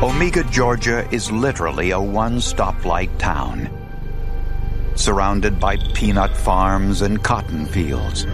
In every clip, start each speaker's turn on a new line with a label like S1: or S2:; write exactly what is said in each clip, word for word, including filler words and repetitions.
S1: Omega, Georgia is literally a one-stoplight town, surrounded by peanut farms and cotton fields.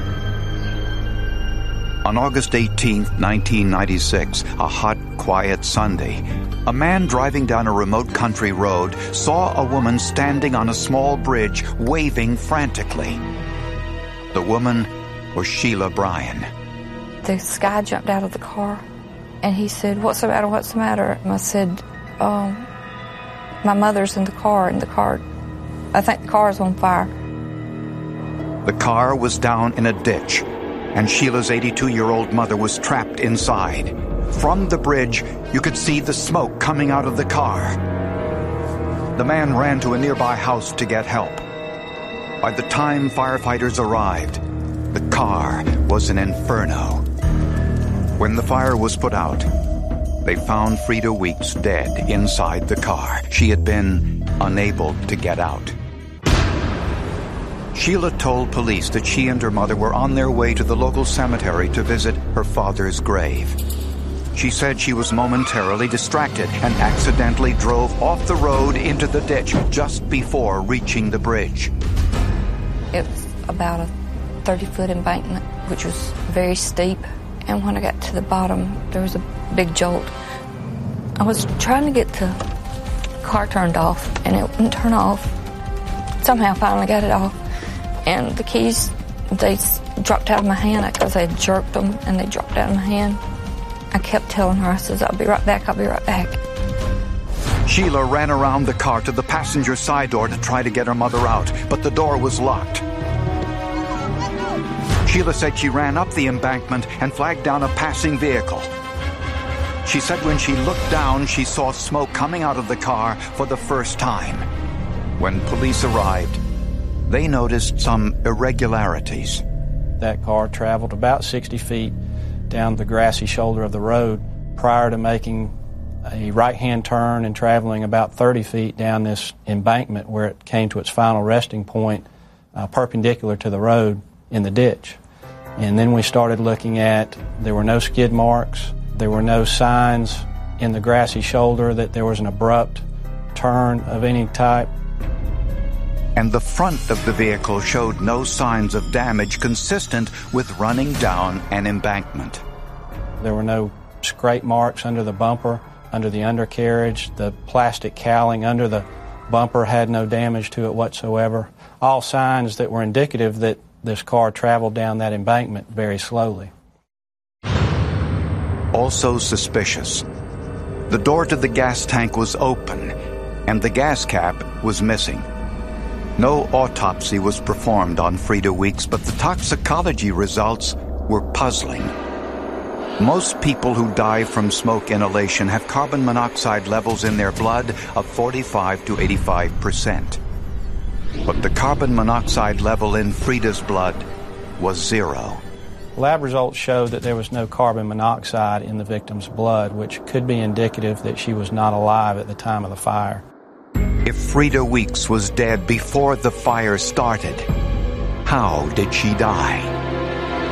S1: On August eighteenth, nineteen ninety-six, a hot, quiet Sunday, a man driving down a remote country road saw a woman standing on a small bridge waving frantically. The woman was Sheila Bryan.
S2: This guy jumped out of the car, and he said, "What's the matter, what's the matter?" And I said, um, my mother's in the car, and the car, I think the car is on fire.
S1: The car was down in a ditch, and Sheila's eighty-two-year-old mother was trapped inside. From the bridge, you could see the smoke coming out of the car. The man ran to a nearby house to get help. By the time firefighters arrived, the car was an inferno. When the fire was put out, they found Frida Weeks dead inside the car. She had been unable to get out. Sheila told police that she and her mother were on their way to the local cemetery to visit her father's grave. She said she was momentarily distracted and accidentally drove off the road into the ditch just before reaching the bridge.
S2: It was about a thirty-foot embankment, which was very steep. And when I got to the bottom, there was a big jolt. I was trying to get the car turned off, and it wouldn't turn off. Somehow I finally got it off. And the keys, they dropped out of my hand because I had jerked them, and they dropped out of my hand. I kept telling her, I says, "I'll be right back, I'll be right back."
S1: Sheila ran around the car to the passenger side door to try to get her mother out, but the door was locked. Sheila said she ran up the embankment and flagged down a passing vehicle. She said when she looked down, she saw smoke coming out of the car for the first time. When police arrived, they noticed some irregularities.
S3: That car traveled about sixty feet down the grassy shoulder of the road prior to making a right-hand turn and traveling about thirty feet down this embankment where it came to its final resting point uh, perpendicular to the road in the ditch. And then we started looking at, there were no skid marks, there were no signs in the grassy shoulder that there was an abrupt turn of any type.
S1: And the front of the vehicle showed no signs of damage consistent with running down an embankment.
S3: There were no scrape marks under the bumper, under the undercarriage. The plastic cowling under the bumper had no damage to it whatsoever. All signs that were indicative that this car traveled down that embankment very slowly.
S1: Also suspicious, the door to the gas tank was open, and the gas cap was missing. No autopsy was performed on Frida Weeks, but the toxicology results were puzzling. Most people who die from smoke inhalation have carbon monoxide levels in their blood of forty-five to eighty-five percent. But the carbon monoxide level in Frida's blood was zero.
S3: Lab results showed that there was no carbon monoxide in the victim's blood, which could be indicative that she was not alive at the time of the fire.
S1: If Frida Weeks was dead before the fire started, how did she die?